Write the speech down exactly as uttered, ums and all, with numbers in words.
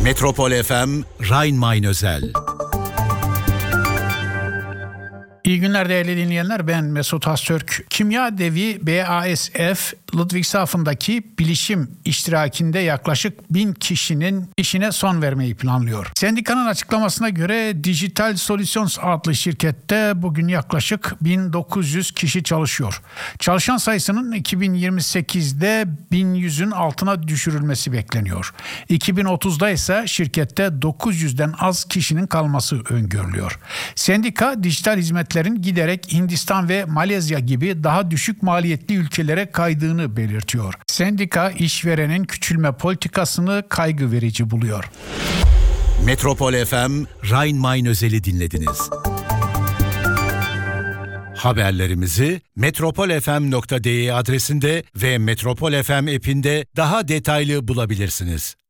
Metropol F M Rhein-Main özel. İyi günler değerli dinleyenler, ben Mesut Haztürk. Kimya devi B A S F, Ludwigshafen'daki bilişim iştirakinde yaklaşık bin kişinin işine son vermeyi planlıyor. Sendikanın açıklamasına göre Digital Solutions adlı şirkette bugün yaklaşık bin dokuz yüz kişi çalışıyor. Çalışan sayısının iki bin yirmi sekizde bin yüzün altına düşürülmesi bekleniyor. iki bin otuzda ise şirkette dokuz yüzden az kişinin kalması öngörülüyor. Sendika dijital hizmetlerin giderek Hindistan ve Malezya gibi daha düşük maliyetli ülkelere kaydığını belirtiyor. Sendika işverenin küçülme politikasını kaygı verici buluyor. Metropol F M Rhein-Main özeli dinlediniz. Haberlerimizi metropol f m nokta d e adresinde ve Metropol F M app'inde daha detaylı bulabilirsiniz.